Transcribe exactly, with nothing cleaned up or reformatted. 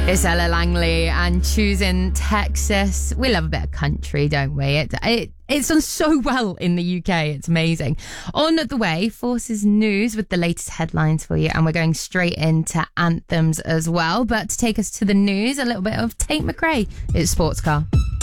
It's Ella Langley and Choosing Texas. We love a bit of country, don't we? It, it It's done so well in the U K. It's amazing. On the way, Forces News with the latest headlines for you. And we're going straight into anthems as well. But to take us to the news, a little bit of Tate McRae. It's Sports Car.